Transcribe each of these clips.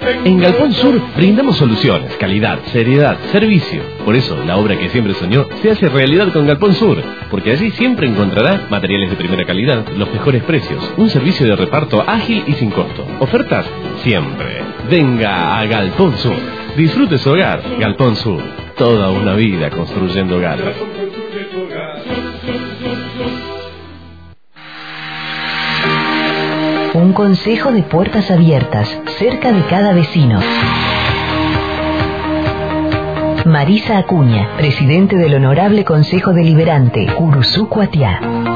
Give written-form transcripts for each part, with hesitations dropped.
En Galpón Sur brindamos soluciones, calidad, seriedad, servicio. Por eso, la obra que siempre soñó se hace realidad con Galpón Sur, porque allí siempre encontrará materiales de primera calidad, los mejores precios, un servicio de reparto ágil y sin costo. Ofertas siempre. Venga a Galpón Sur. Disfrute su hogar. Galpón Sur. Toda una vida construyendo hogares. Un consejo de puertas abiertas, cerca de cada vecino. Marisa Acuña, presidente del Honorable Consejo Deliberante, Curuzú Cuatiá.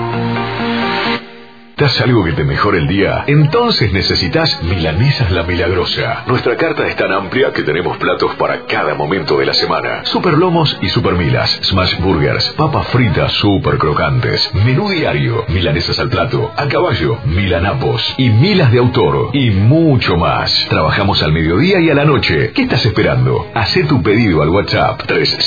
¿Das algo que te mejore el día? Entonces necesitas Milanesas La Milagrosa. Nuestra carta es tan amplia que tenemos platos para cada momento de la semana. Super lomos y super milas, smash burgers, papas fritas super crocantes, menú diario, milanesas al plato, a caballo, milanapos y milas de autor y mucho más. Trabajamos al mediodía y a la noche. ¿Qué estás esperando? Hacé tu pedido al WhatsApp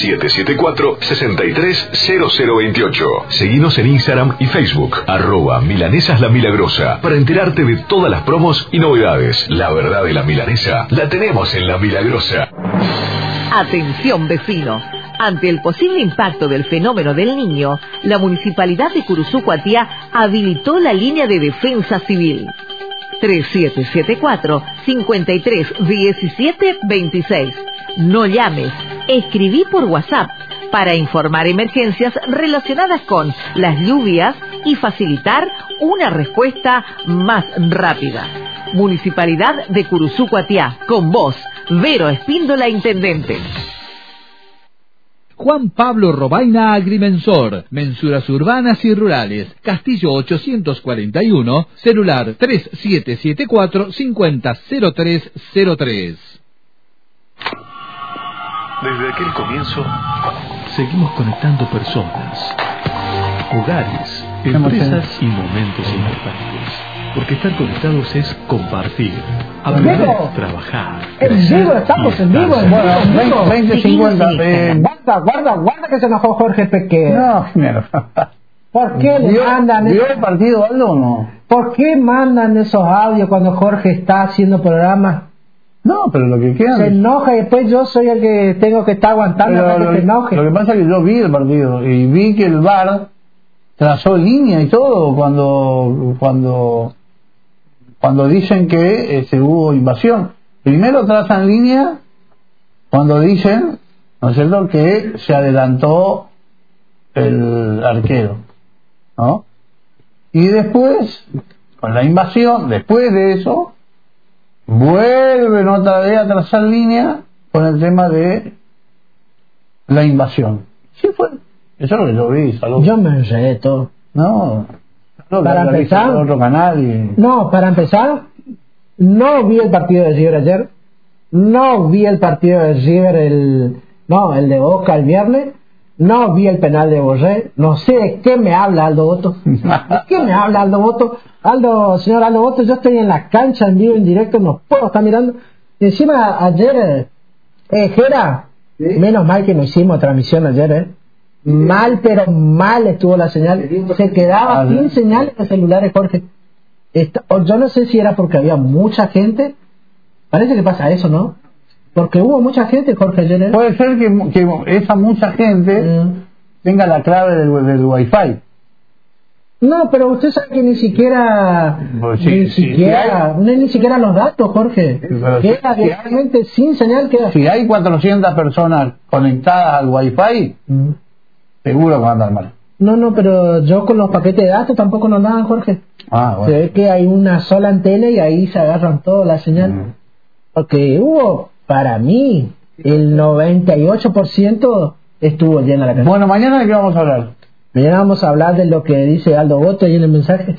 3774-630028. Seguinos en Instagram y Facebook, @Milanesas La Milagrosa, para enterarte de todas las promos y novedades. La verdad de la milanesa la tenemos en La Milagrosa. Atención vecinos, ante el posible impacto del fenómeno del Niño, la Municipalidad de Curuzú Cuatiá habilitó la línea de defensa civil 3774-531726. No llames, escribí por WhatsApp para informar emergencias relacionadas con las lluvias y facilitar una respuesta más rápida. Municipalidad de Curuzú Cuatiá, con vos, Vero Espíndola, intendente. Juan Pablo Robaina Agrimensor, mensuras urbanas y rurales, Castillo 841, celular 3774-500303. Desde aquel comienzo, Seguimos conectando personas, hogares, empresas y momentos importantes. Porque estar conectados es compartir, aprender, trabajar. En vivo, estamos en vivo. Bueno, 20:50. Guarda que se enojó Jorge Peque. No, mierda. ¿Por qué le mandan ¿Vio el partido Aldo o no? ¿Por qué mandan esos audios cuando Jorge está haciendo programas? No, pero lo que queda... Se enoja y después yo soy el que tengo que estar aguantando para que se enoje. Lo que pasa es que yo vi el partido y vi que el VAR trazó línea y todo cuando dicen que hubo invasión. Primero trazan línea cuando dicen, ¿no es cierto?, que se adelantó el arquero, ¿no? Y después, con la invasión, después de eso, vuelven otra vez a trazar línea con el tema de la invasión. Sí fue. Eso es lo que yo vi. Salud. Yo me enredé todo. No. Para empezar, otro canal y... No, para empezar, no vi el partido de River ayer. No vi el partido de River el de Boca el viernes. No vi el penal de Borré. No sé de qué me habla Aldo Boto. ¿De qué me habla Aldo Boto? Señor Aldo Boto, yo estoy en la cancha en vivo, en directo, no puedo estar mirando. Y encima ayer, Jera, ¿sí? Menos mal que no hicimos transmisión ayer, Mal, pero mal estuvo la señal. Se quedaba sin señal en los celulares, Jorge. Yo no sé si era porque había mucha gente. Parece que pasa eso, ¿no? Porque hubo mucha gente, Jorge, ayer. Puede ser que esa mucha gente tenga la clave del Wi-Fi. No, pero usted sabe que ni siquiera ni siquiera los datos, Jorge. Queda directamente sin señal. Si hay 400 personas conectadas al Wi-Fi, seguro que van a andar mal. No, pero yo con los paquetes de datos tampoco nos daban, Jorge. Bueno. Se ve que hay una sola antena y ahí se agarran toda la señal. Porque hubo, para mí, el 98% estuvo llena la cancha. Bueno, ¿mañana de qué vamos a hablar? Mañana vamos a hablar de lo que dice Aldo Boto ahí en el mensaje.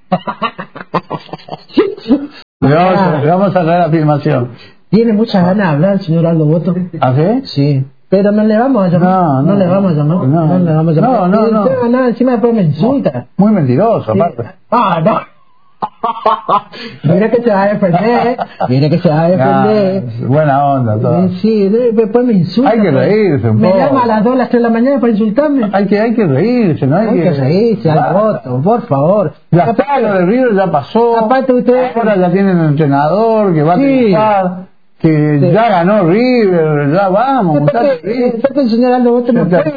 Le vamos a traer la filmación. Tiene muchas ganas de hablar el señor Aldo Boto. ¿Ah, sí? Sí. Pero no le vamos a llamar. No le vamos a llamar. No le vamos a llamar. No. Nada, encima después me insulta. Muy mentiroso, aparte. No. Mira que se va a defender. Buena onda, todo. Sí, después me insulta. Hay que reírse un poco. Me llama a las 2, a las 3 de la mañana para insultarme. Hay que reírse, ¿no? Hay que reírse, al voto, por favor. Ya está, lo del River ya pasó. Aparte usted... Ahora ya tienen un entrenador que va a triunfar. que Sí. ya ganó River, ya vamos, muchachos. El señor Aldo Boto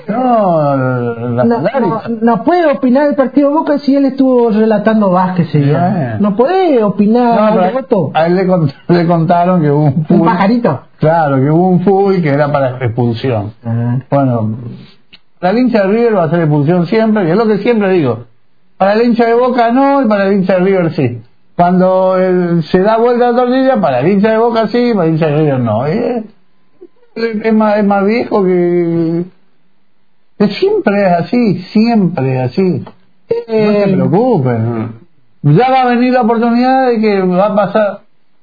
no puede opinar del partido Boca si él estuvo relatando Vázquez. No puede opinar No, Aldo Boto. a él le contaron que hubo un Un pajarito. Claro, que hubo un full que era para expulsión. Bueno, para el hincha de River va a ser expulsión siempre, y es lo que siempre digo. Para el hincha de Boca no, y para el hincha de River sí. Cuando se da vuelta la tortilla, para el hincha de Boca sí, para el hincha de River no. Es más viejo que siempre es así, siempre es así. No se preocupen. Ya va a venir la oportunidad de que va a pasar.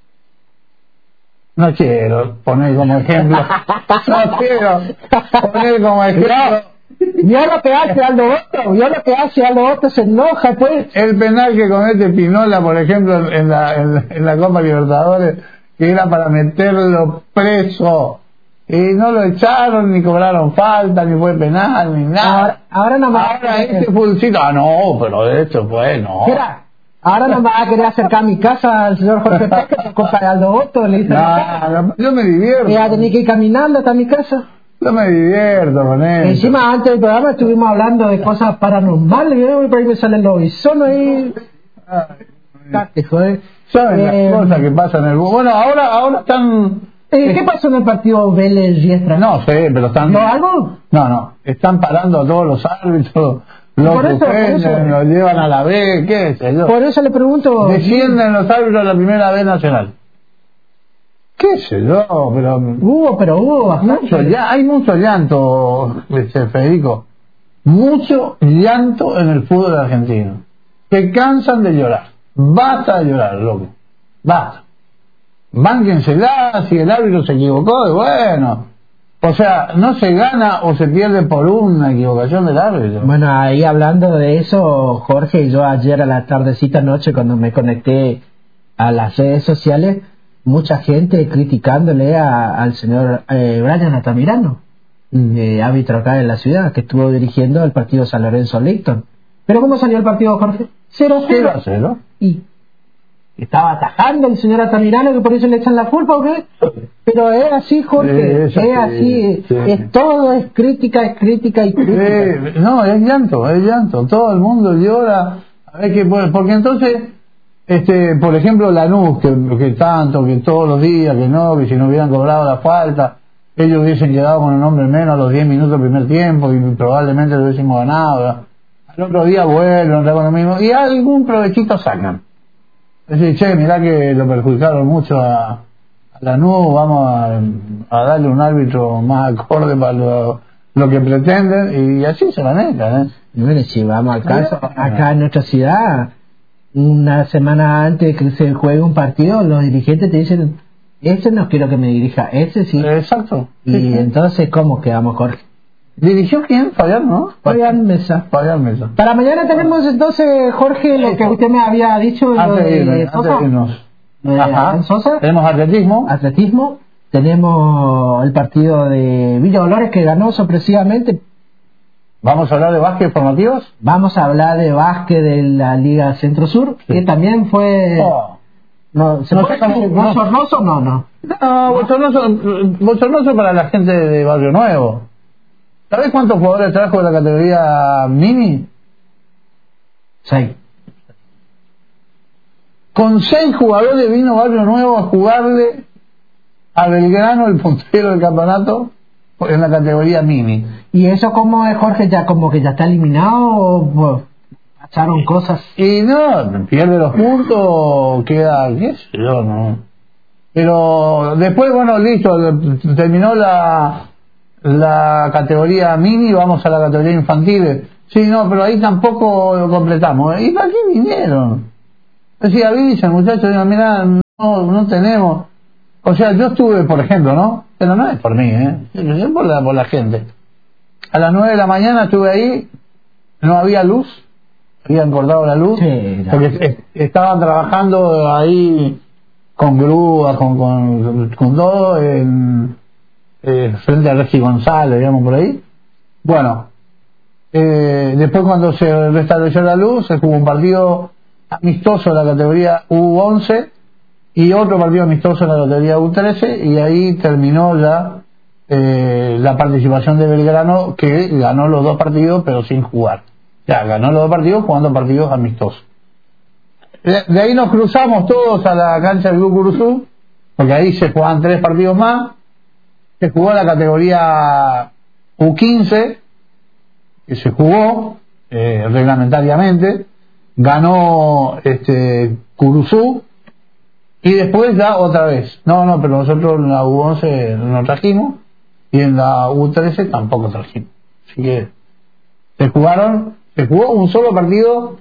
No quiero poner como ejemplo. No quiero poner como ejemplo. Vio lo que hace Aldo Boto, se enoja, pues. El penal que comete Pinola, por ejemplo, en la Copa Libertadores, que era para meterlo preso, y no lo echaron, ni cobraron falta, ni fue penal, ni nada. Ahora ese pulsito, no, pero de hecho fue, no. Mira, ahora no me va a querer acercar a mi casa al señor Jorge Pérez por culpa de Aldo Boto, le dice. No, yo me divierto. Ya tenía que ir caminando hasta mi casa. Yo me divierto con él. Encima, antes del programa estuvimos hablando de cosas paranormales, y por ahí me sale el lobizón ahí. Joder. ¿Saben las cosas que pasan en el... Bueno, ahora están... ¿Qué pasó en el partido Vélez-Riestra? No sé, pero están... ¿No algo? No, están parando a todos los árbitros, los suspenden, los llevan a la B, qué sé yo. Por eso le pregunto... Descienden los árbitros a la primera B nacional. Qué sé yo, pero... Hubo bastante. Hay mucho llanto, Federico. Mucho llanto en el fútbol argentino. Se cansan de llorar. Basta de llorar, loco. Basta. Bánquensela, si el árbitro se equivocó, y bueno. O sea, no se gana o se pierde por una equivocación del árbitro. Bueno, ahí hablando de eso, Jorge, yo ayer a la tardecita noche, cuando me conecté a las redes sociales, mucha gente criticándole al señor Brian Altamirano, árbitro acá en la ciudad, que estuvo dirigiendo el partido San Lorenzo-Licton. ¿Pero cómo salió el partido, Jorge? 0-0. Y estaba atajando el señor Altamirano, que por eso le echan la culpa, ¿o qué? Pero es así, Jorge, es así. Es todo, es crítica y crítica. No, es llanto. Todo el mundo llora. A ver qué puede, porque entonces... por ejemplo, Lanús, que tanto, que todos los días, que si no hubieran cobrado la falta, ellos hubiesen quedado con un hombre menos a los 10 minutos del primer tiempo y probablemente lo hubiésemos ganado. Al otro día vuelven, con lo mismo, y algún provechito sacan. Es decir, che, mirá que lo perjudicaron mucho a Lanús, vamos a darle un árbitro más acorde para lo que pretenden, y así se maneja, Y bueno, si vamos al caso, acá en nuestra ciudad, una semana antes de que se juegue un partido, los dirigentes te dicen, ese no quiero que me dirija, ese sí. Exacto. Y entonces, ¿cómo quedamos, Jorge? ¿Dirigió quién? Fabián, ¿no? Fabián Mesa. Para mañana tenemos entonces, Jorge, lo que usted me había dicho. Antes de irnos. Sosa. Tenemos atletismo. Tenemos el partido de Villa Dolores, que ganó sorpresivamente. ¿Vamos a hablar de básquet formativos? Vamos a hablar de básquet de la Liga Centro Sur, que también fue... ¿Bochornoso? No. No, bochornoso para la gente de Barrio Nuevo. ¿Sabés cuántos jugadores trajo de la categoría mini? 6. Con 6 jugadores vino Barrio Nuevo a jugarle a Belgrano, el puntero del campeonato, en la categoría mini. ¿Y eso cómo es, Jorge? ¿Ya como que ya está eliminado o pasaron cosas? Y no, pierde los puntos, queda, qué sé yo, no. Pero después, bueno, listo, terminó la categoría mini, vamos a la categoría infantil. Sí, no, pero ahí tampoco lo completamos. ¿Y para qué vinieron? Si avisan, muchachos, digan, mirá, no tenemos. O sea, yo estuve, por ejemplo, ¿no? Pero no es por mí, es por la gente. A las 9 de la mañana estuve ahí, no había luz, habían cortado la luz, porque estaban trabajando ahí con grúas, con todo, frente a Regi González, digamos, por ahí. Bueno, después cuando se restableció la luz, se jugó un partido amistoso de la categoría U11, y otro partido amistoso en la lotería U13, y ahí terminó ya la participación de Belgrano, que ganó los 2 partidos pero sin jugar. Ya ganó los 2 partidos jugando partidos amistosos. De ahí nos cruzamos todos a la cancha del Club Curuzú, porque ahí se jugaban 3 partidos más. Se jugó la categoría U15, que se jugó reglamentariamente, ganó Curuzú, y después ya otra vez. No, pero nosotros en la U11 no trajimos, y en la U13 tampoco trajimos. Así que se jugó un solo partido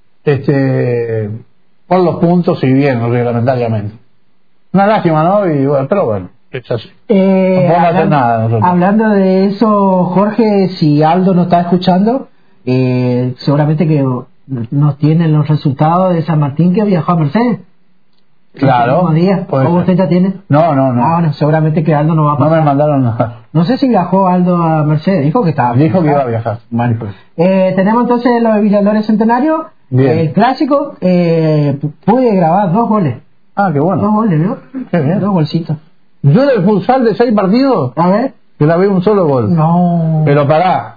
por los puntos y bien reglamentariamente. Una lástima, ¿no? Y bueno, pero bueno, es así. No podemos hacer nada nosotros. Hablando de eso, Jorge, si Aldo nos está escuchando, seguramente que nos tienen los resultados de San Martín, que viajó a Mercedes. Claro. ¿Cómo usted ya tiene? No. Bueno, seguramente que Aldo no va a pasar. No me mandaron nada. No sé si viajó Aldo a Mercedes, dijo que iba a viajar. Bueno, pues. Tenemos entonces los de Villalores Centenario. Bien. El clásico, pude grabar 2 goles. Ah, qué bueno. 2 goles, ¿no? Qué bien. 2 golcitos. Yo del futsal de 6 partidos, A ver. grabé un solo gol. No. Pero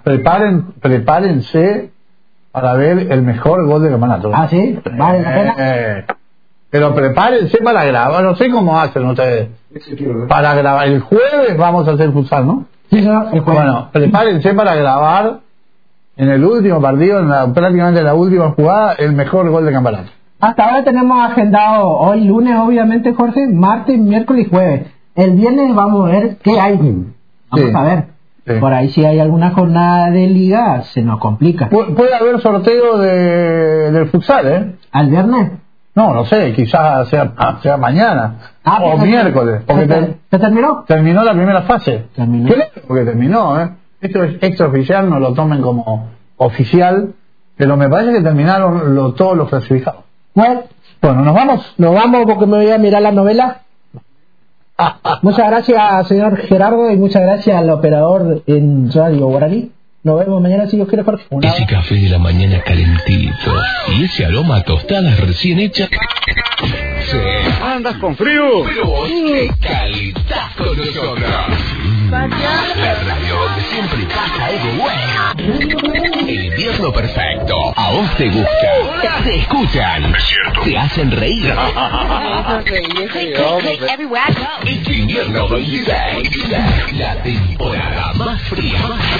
prepárense para ver el mejor gol del campeonato. ¿Ah, sí? ¿Vale la pena? Pero prepárense para grabar, no sé cómo hacen ustedes. Para grabar, el jueves vamos a hacer futsal, ¿no? Sí, no, el jueves. Bueno, prepárense para grabar en el último partido, prácticamente en la última jugada, el mejor gol del campeonato. Hasta ahora tenemos agendado hoy lunes, obviamente, Jorge, martes, miércoles y jueves. El viernes vamos a ver qué hay. Vamos a ver. Sí. Por ahí si hay alguna jornada de liga, se nos complica. Puede haber sorteo del futsal, ¿eh? ¿Al viernes? No sé, quizás sea mañana o miércoles. Porque ¿Se terminó? Terminó la primera fase. Terminó. Porque terminó, ¿eh? Esto es extraoficial, no lo tomen como oficial, pero me parece que terminaron todos los clasificados. Bueno, nos vamos. Nos vamos porque me voy a mirar la novela. Muchas gracias, señor Gerardo, y muchas gracias al operador en Radio Guaraní. Nos vemos mañana si Dios quiere, Jorge. Ese café de la mañana calentito y ese aroma a tostadas recién hechas. Sí. ¿Andas con frío? Pero vos te calentás con nosotros. La radio donde siempre pasa algo bueno. El invierno perfecto. A vos te gusta. Te escuchan. Te hacen reír. Este invierno 26. La temporada más fría.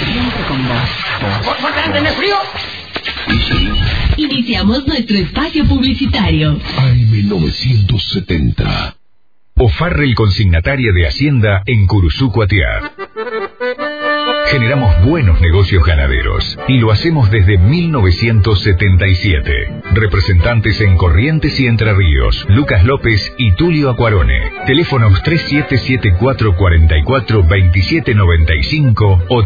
¿Tenés frío? Iniciamos nuestro espacio publicitario. AM 970. O'Farrell Consignataria de Hacienda en Curuzú, Cuatiá. Generamos buenos negocios ganaderos y lo hacemos desde 1977. Representantes en Corrientes y Entre Ríos, Lucas López y Tulio Acuarone. Teléfonos 3774-44-2795 o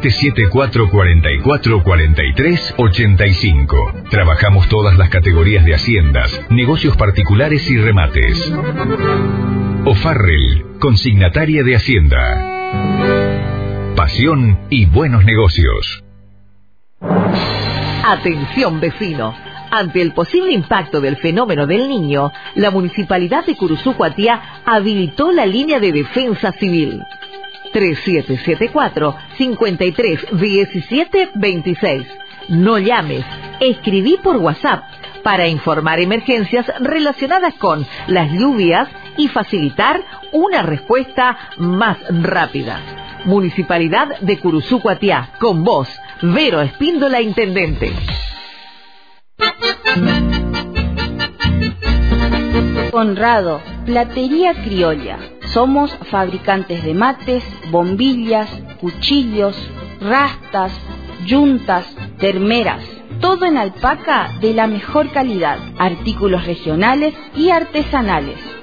3774-44-43-85. Trabajamos todas las categorías de haciendas, negocios particulares y remates. O'Farrell, Consignataria de Hacienda. Pasión y buenos negocios. Atención, vecinos. Ante el posible impacto del fenómeno del Niño, la Municipalidad de Curuzú, Cuatiá habilitó la línea de defensa civil 3774-531726. No llames, escribí por WhatsApp para informar emergencias relacionadas con las lluvias y facilitar una respuesta más rápida. Municipalidad de Curuzú, Cuatiá, con vos, Vero Espíndola, Intendente. Conrado, Platería Criolla. Somos fabricantes de mates, bombillas, cuchillos, rastas, yuntas, termeras. Todo en alpaca de la mejor calidad, artículos regionales y artesanales.